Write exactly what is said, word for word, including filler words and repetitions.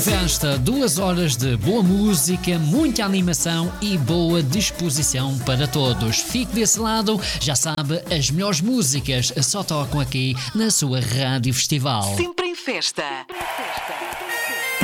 Festa, duas horas de boa música, muita animação e boa disposição para todos. Fique desse lado, já sabe, as melhores músicas só tocam aqui na sua Rádio Festival. Sempre em festa. Sempre em festa.